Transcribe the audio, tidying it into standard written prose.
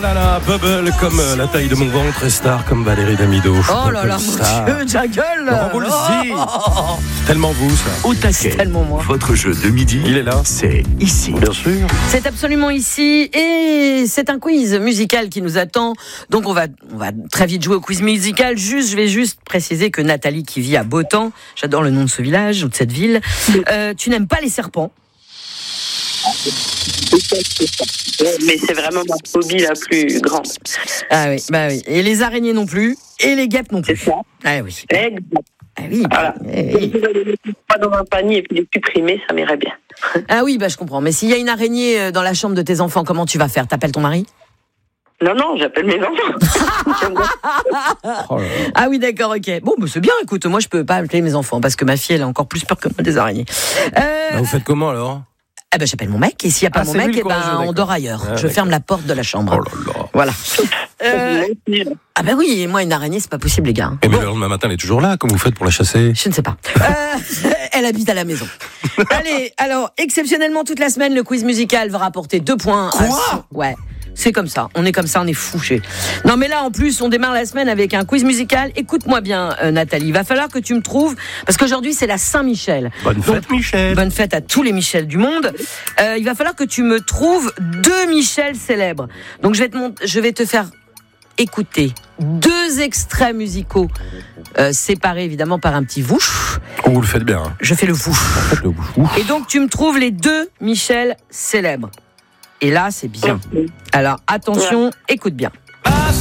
Bubble comme la taille de mon ventre et star comme Valérie Damido. Oh là là, mon Dieu, jungle. C'est tellement vous ça. Au taquet, C'est tellement moi. votre jeu de midi, Il est là. c'est ici. Bien sûr. C'est absolument ici et c'est un quiz musical qui nous attend. Donc on va très vite jouer au quiz musical. Je vais juste préciser que Nathalie qui vit à Beautemps, j'adore le nom de ce village ou de cette ville, tu n'aimes pas les serpents. Mais c'est vraiment ma phobie la plus grande. Ah oui, bah oui. Et les araignées non plus, et les guêpes non plus. C'est ça. Ah oui. Exact. Ah oui. Voilà. Eh oui. Pas dans un panier et puis les supprimer, ça m'irait bien. Ah oui, bah je comprends. Mais s'il y a une araignée dans la chambre de tes enfants, comment tu vas faire ? T'appelles ton mari ? Non, j'appelle mes enfants. Oh là là. Ah oui, d'accord, ok. Bon, bah c'est bien, écoute, moi je peux pas appeler mes enfants parce que ma fille elle a encore plus peur que moi des araignées. Bah, vous faites comment alors ? Eh ben j'appelle mon mec et s'il n'y a pas mon c'est lui mec, le eh ben courageux, on d'accord. dort ailleurs. Ah, Je d'accord. ferme la porte de la chambre. Oh là là. Voilà. Ah ben oui, et moi une araignée c'est pas possible les gars. Et mais Bon, le lendemain matin, elle est toujours là. Comment vous faites pour la chasser ? je ne sais pas. Elle habite à la maison. Allez, alors exceptionnellement toute la semaine le quiz musical va rapporter 2 points. Quoi ? Ouais. C'est comme ça, on est fouché. Non mais là en plus on démarre la semaine avec un quiz musical. Écoute-moi bien Nathalie, il va falloir que tu me trouves, parce qu'aujourd'hui c'est la Saint-Michel. Bonne fête, Michel. Bonne fête à tous les Michel du monde. Il va falloir que tu me trouves 2 Michel célèbres. Donc je vais te faire écouter 2 extraits musicaux séparés évidemment par un petit vouch. Oh, vous le faites bien. Hein. Je fais le vouch. Faites le bouche. Ouf. Et donc tu me trouves les 2 Michel célèbres. Et là c'est bien. Alors attention, écoute bien.